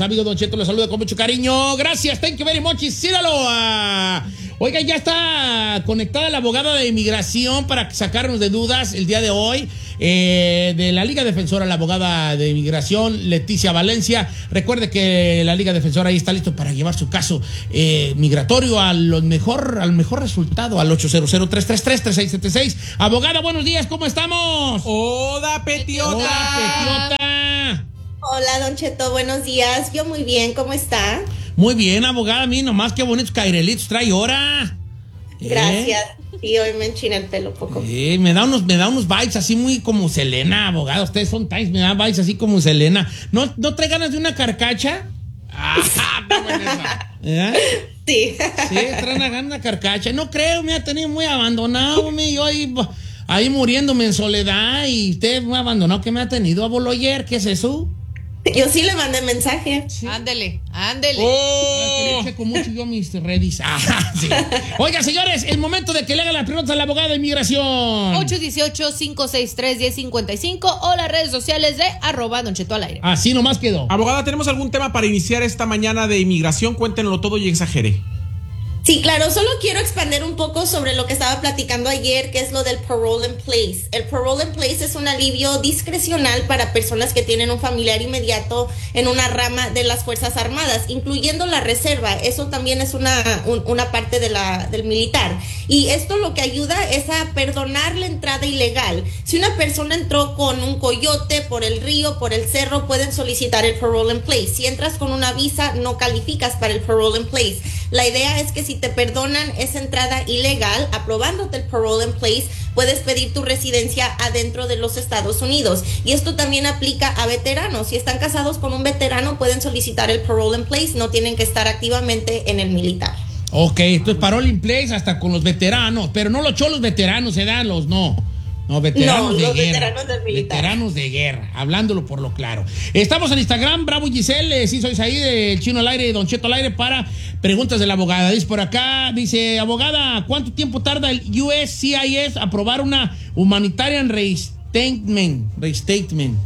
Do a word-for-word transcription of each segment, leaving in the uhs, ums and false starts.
amigo Don Cheto le saluda con mucho cariño. Gracias, thank you very much. Y Sinaloa. Oiga, ya está conectada la abogada de inmigración para sacarnos de dudas el día de hoy. Eh, de la Liga Defensora, la abogada de inmigración, Leticia Valencia. Recuerde que la Liga Defensora ahí está listo para llevar su caso eh, migratorio al mejor, al mejor resultado, al ocho cero cero, tres tres tres, tres seis siete seis. Abogada, buenos días, ¿cómo estamos? ¡Hola, Petiota! ¡Hola, Petiota! Hola, Don Cheto, buenos días. Yo muy bien, ¿cómo está? Muy bien, abogada, a mí nomás qué bonitos cairelitos trae ahora. Gracias. Y hoy me enchiné el pelo poco. Eh, me da unos, me da unos vibes así muy como Selena, abogada. Ustedes son ties, me da vibes así como Selena. ¿No, no trae ganas de una carcacha? ¡Ajá! ¿Eh? Sí. Sí, trae una gana de carcacha. No creo, me ha tenido muy abandonado, me, yo ahí, ahí muriéndome en soledad y usted muy abandonado que me ha tenido. Aboloyer, ¿qué es eso? Yo sí le mandé mensaje. Sí. Ándele, ándele. Oh. Checo mucho yo mis redis. Ah, sí. Oiga, señores, el momento de que le hagan las preguntas a la abogada de inmigración. ocho uno ocho, cinco seis tres, uno cero cinco cinco o las redes sociales de arroba Don Cheto al aire. Así nomás quedó. Abogada, ¿tenemos algún tema para iniciar esta mañana de inmigración? Cuéntenlo todo y exagere. Sí, claro, solo quiero expandir un poco sobre lo que estaba platicando ayer, que es lo del parole in place. El parole in place es un alivio discrecional para personas que tienen un familiar inmediato en una rama de las Fuerzas Armadas, incluyendo la reserva. Eso también es una, un, una parte de la, del militar. Y esto lo que ayuda es a perdonar la entrada ilegal. Si una persona entró con un coyote por el río, por el cerro, pueden solicitar el parole in place. Si entras con una visa, no calificas para el parole in place. La idea es que si te perdonan esa entrada ilegal, aprobándote el parole in place, puedes pedir tu residencia adentro de los Estados Unidos. Y esto también aplica a veteranos. Si están casados con un veterano, pueden solicitar el parole in place, no tienen que estar activamente en el militar. Ok, entonces parole in place hasta con los veteranos, pero no los cholos veteranos, se dan los no. No, veteranos no, de los guerra. Veteranos del militar. Veteranos de guerra, hablándolo por lo claro. Estamos en Instagram, Bravo Giselle, eh, sí sois ahí, de Chino al aire y Don Cheto al aire para preguntas de la abogada. Dice por acá, dice, abogada, ¿cuánto tiempo tarda el U S C I S aprobar una Humanitarian Restatement? Restatement.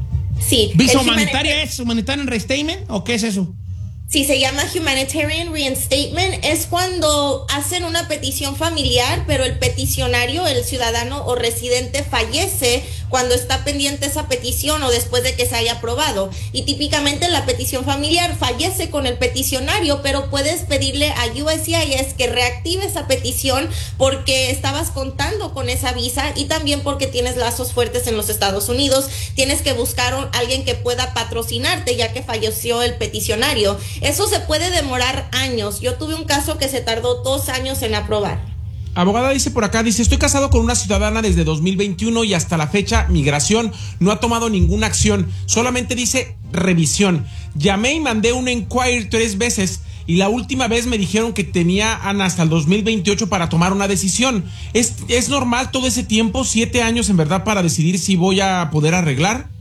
Sí. ¿Visa humanitaria es Humanitarian Restatement o qué es eso? Sí, se llama Humanitarian Reinstatement. Es cuando hacen una petición familiar, pero el peticionario, el ciudadano o residente fallece cuando está pendiente esa petición o después de que se haya aprobado. Y típicamente la petición familiar fallece con el peticionario, pero puedes pedirle a U S C I S que reactive esa petición porque estabas contando con esa visa y también porque tienes lazos fuertes en los Estados Unidos. Tienes que buscar a alguien que pueda patrocinarte ya que falleció el peticionario. Eso se puede demorar años. Yo tuve un caso que se tardó dos años en aprobar. Abogada, dice por acá, dice, estoy casado con una ciudadana desde dos mil veintiuno y hasta la fecha migración no ha tomado ninguna acción, solamente dice revisión. Llamé y mandé un inquiry tres veces y la última vez me dijeron que tenían hasta el dos mil veintiocho para tomar una decisión. ¿Es, es normal todo ese tiempo, siete años en verdad, para decidir si voy a poder arreglar?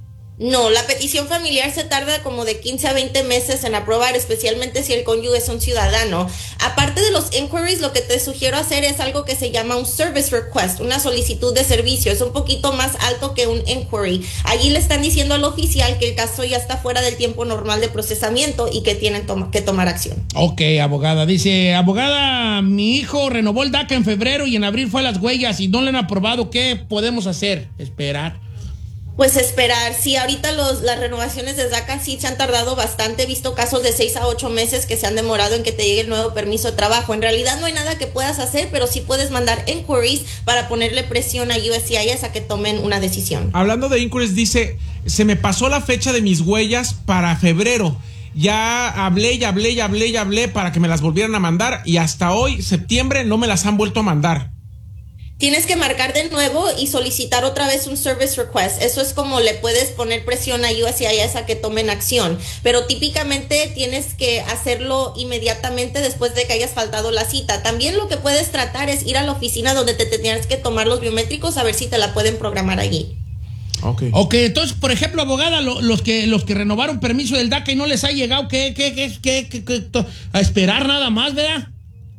No, la petición familiar se tarda como de quince a veinte meses en aprobar, especialmente si el cónyuge es un ciudadano. Aparte de los inquiries, lo que te sugiero hacer es algo que se llama un service request, una solicitud de servicio. Es un poquito más alto que un inquiry. Allí le están diciendo al oficial que el caso ya está fuera del tiempo normal de procesamiento y que tienen to- que tomar acción. Ok, abogada. Dice, abogada, mi hijo renovó el DACA en febrero y en abril fue a las huellas y no le han aprobado. ¿Qué podemos hacer? Esperar. Pues esperar, sí, ahorita los, las renovaciones de DACA sí se han tardado bastante, he visto casos de seis a ocho meses que se han demorado en que te llegue el nuevo permiso de trabajo. En realidad no hay nada que puedas hacer, pero sí puedes mandar inquiries para ponerle presión a U S C I S a que tomen una decisión. Hablando de inquiries, dice, se me pasó la fecha de mis huellas para febrero. Ya hablé, y hablé, y hablé, y hablé para que me las volvieran a mandar y hasta hoy, septiembre, no me las han vuelto a mandar. Tienes que marcar de nuevo y solicitar otra vez un service request. Eso es como le puedes poner presión a U S C I S a que tomen acción. Pero típicamente tienes que hacerlo inmediatamente después de que hayas faltado la cita. También lo que puedes tratar es ir a la oficina donde te tienes que tomar los biométricos a ver si te la pueden programar allí. Okay. Ok, entonces, por ejemplo, abogada, lo, los que los que renovaron permiso del DACA y no les ha llegado, ¿qué, qué, qué, qué, qué, qué to, a esperar nada más, ¿verdad?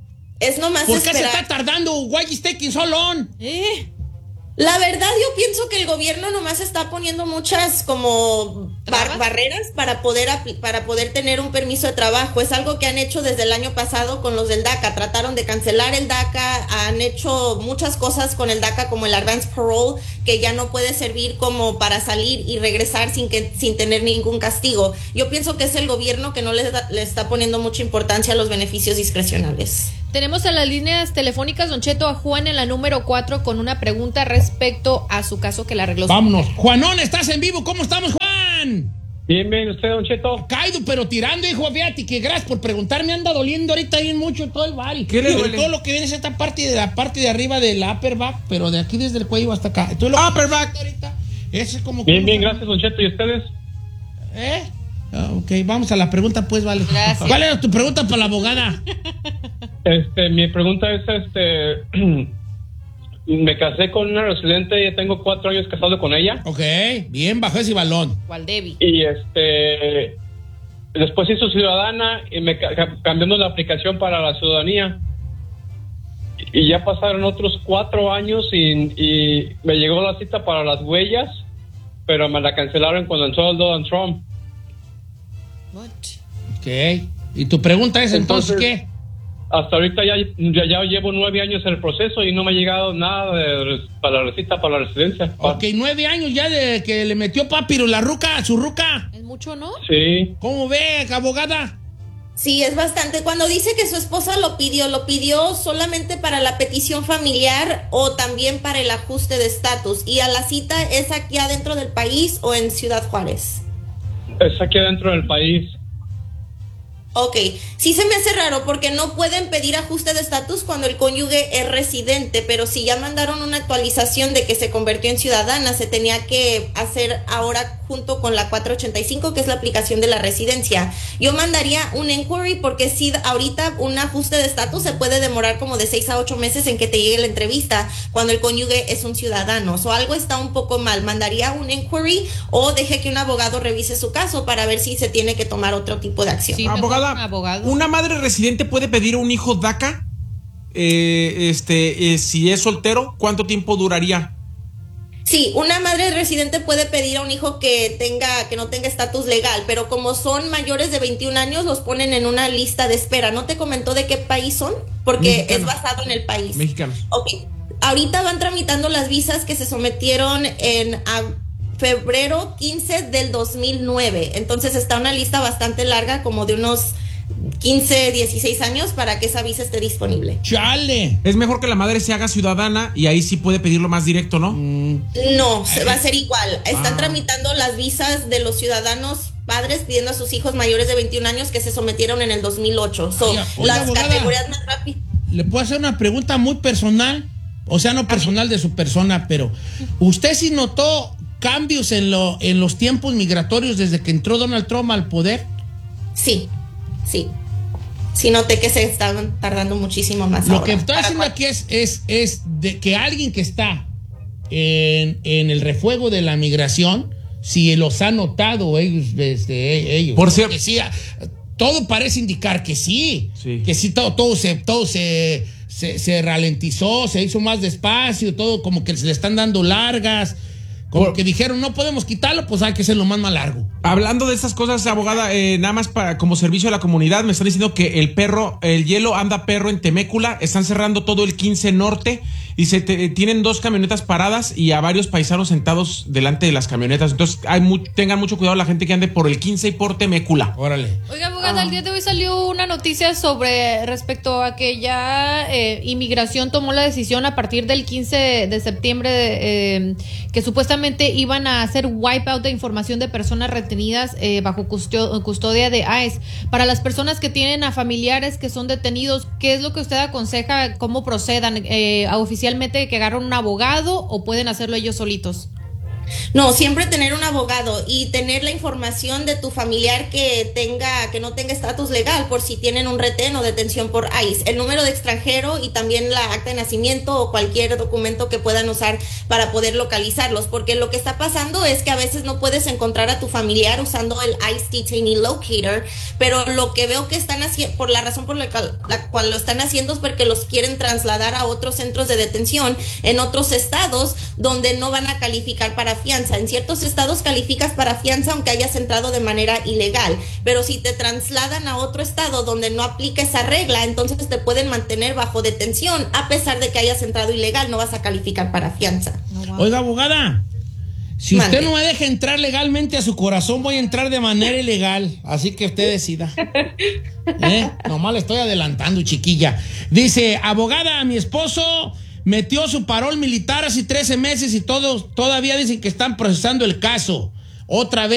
Es nomás ¿Por esperar. qué se está tardando? Why is taking so long? ¿Eh? La verdad, yo pienso que el gobierno nomás está poniendo muchas como bar- barreras para poder apl- para poder tener un permiso de trabajo. Es algo que han hecho desde el año pasado con los del DACA. Trataron de cancelar el DACA, han hecho muchas cosas con el DACA como el advance parole, que ya no puede servir como para salir y regresar sin que sin tener ningún castigo. Yo pienso que es el gobierno que no le, da- le está poniendo mucha importancia a los beneficios discrecionales. Tenemos en las líneas telefónicas, Don Cheto, a Juan en la número cuatro con una pregunta respecto a su caso que la arregló. Vámonos. Juanón, estás en vivo. ¿Cómo estamos, Juan? Bien, bien, usted, Don Cheto. Caído, pero tirando, hijo, fíjate que gracias por preguntarme, anda doliendo ahorita bien mucho todo el bari. ¿Qué le Sobre duele? todo lo que viene es esta parte de la parte de arriba del upper back, pero de aquí desde el cuello hasta acá. Entonces, lo que Upper pasa back. ahorita, ese es como que Bien, uno bien, está- gracias, Don Cheto. ¿Y ustedes? ¿Eh? Ah, ok, vamos a la pregunta, pues, vale. Gracias. ¿Cuál era tu pregunta para la abogada? Este, mi pregunta es, este, me casé con una residente, ya tengo cuatro años casado con ella. Ok, bien, bajo ese balón. ¿Cuál Debbie? Y este, después hizo ciudadana y me ca- ca- cambiamos la aplicación para la ciudadanía. Y ya pasaron otros cuatro años y, y me llegó la cita para las huellas, pero me la cancelaron cuando entró el Donald Trump. What? Ok. ¿Y tu pregunta es entonces, Entonces, qué? Hasta ahorita ya, ya, ya llevo nueve años en el proceso y no me ha llegado nada de, para la cita para la residencia. Ok, nueve años ya de que le metió papiro la ruca, su ruca. ¿Es mucho, no? Sí. ¿Cómo ve, abogada? Sí, es bastante. Cuando dice que su esposa lo pidió, ¿lo pidió solamente para la petición familiar o también para el ajuste de estatus? ¿Y a la cita es aquí adentro del país o en Ciudad Juárez? Es aquí dentro del país. Ok, sí se me hace raro porque no pueden pedir ajuste de estatus cuando el cónyuge es residente, pero si ya mandaron una actualización de que se convirtió en ciudadana, se tenía que hacer ahora junto con la cuatrocientos ochenta y cinco, que es la aplicación de la residencia. Yo mandaría un inquiry porque si ahorita un ajuste de estatus se puede demorar como de seis a ocho meses en que te llegue la entrevista cuando el cónyuge es un ciudadano. O algo está un poco mal. Mandaría un inquiry o deje que un abogado revise su caso para ver si se tiene que tomar otro tipo de acción. Sí, mejor Abogada, un abogado. ¿una madre residente puede pedir un hijo DACA? Eh, este, eh, si es soltero, ¿cuánto tiempo duraría? Sí, una madre residente puede pedir a un hijo que tenga, que no tenga estatus legal, pero como son mayores de veintiún años, los ponen en una lista de espera. ¿No te comentó de qué país son? Porque Mexicano. es basado en el país. Mexicanos. Ok. Ahorita van tramitando las visas que se sometieron en a febrero quince del dos mil nueve. Entonces está una lista bastante larga, como de unos quince, dieciséis años para que esa visa esté disponible. ¡Chale! Es mejor que la madre se haga ciudadana y ahí sí puede pedirlo más directo, ¿no? No, se va a hacer igual. Están Ah. tramitando las visas de los ciudadanos padres pidiendo a sus hijos mayores de veintiún años que se sometieron en el dos mil ocho. So, Oiga, oiga, las abogada. categorías más rápidas. ¿Le puedo hacer una pregunta muy personal? O sea, no personal de su persona, pero ¿usted sí notó cambios en, lo, en los tiempos migratorios desde que entró Donald Trump al poder? Sí, sí. Sí noté que se estaban tardando muchísimo más. Lo ahora. que estoy Para haciendo cual- aquí es, es, es de que alguien que está en, en el refuego de la migración, si los ha notado ellos, desde ellos. Por cierto- Que sí, ah, todo parece indicar que sí, Sí. que sí, todo, todo, se, todo se, se, se ralentizó, se hizo más despacio, todo como que se le están dando largas, como Por- que dijeron no podemos quitarlo, pues hay que hacerlo más, más largo. Hablando de estas cosas, abogada, eh, nada más para como servicio a la comunidad, me están diciendo que el perro, el hielo anda perro en Temécula, están cerrando todo el quince Norte y se te- tienen dos camionetas paradas y a varios paisanos sentados delante de las camionetas. Entonces, hay mu- tengan mucho cuidado la gente que ande por el quince y por Temécula. Órale. Oiga, abogada, el día de hoy salió una noticia sobre respecto a que ya eh, inmigración tomó la decisión a partir del quince de septiembre eh, que supuestamente iban a hacer wipeout de información de personas retenidas eh, bajo custo- custodia de I C E. Para las personas que tienen a familiares que son detenidos, ¿qué es lo que usted aconseja? ¿Cómo procedan? Eh, ¿Oficialmente que agarran un abogado o pueden hacerlo ellos solitos? No, siempre tener un abogado y tener la información de tu familiar que tenga, que no tenga estatus legal por si tienen un retén o detención por I C E. El número de extranjero y también la acta de nacimiento o cualquier documento que puedan usar para poder localizarlos, porque lo que está pasando es que a veces no puedes encontrar a tu familiar usando el I C E Detainee Locator, pero lo que veo que están haciendo, por la razón por la cual, la cual lo están haciendo es porque los quieren trasladar a otros centros de detención en otros estados donde no van a calificar para fianza. En ciertos estados calificas para fianza aunque hayas entrado de manera ilegal, pero si te trasladan a otro estado donde no aplica esa regla, entonces te pueden mantener bajo detención a pesar de que hayas entrado ilegal, no vas a calificar para fianza. Oh, wow. Oiga, abogada, si Mande. usted no me deja entrar legalmente a su corazón, voy a entrar de manera ilegal. Así que usted decida. ¿Eh? Nomás le estoy adelantando, chiquilla. Dice, abogada, mi esposo metió su parol militar hace trece meses y todos todavía dicen que están procesando el caso. Otra vez.